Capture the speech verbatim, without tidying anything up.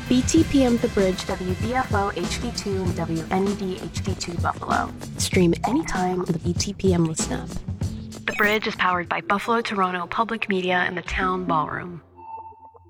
B T P M The Bridge, W B F O H D two, and W N E D H D two Buffalo. Stream anytime on the B T P M Listen app. The Bridge is powered by Buffalo Toronto Public Media and the Town Ballroom.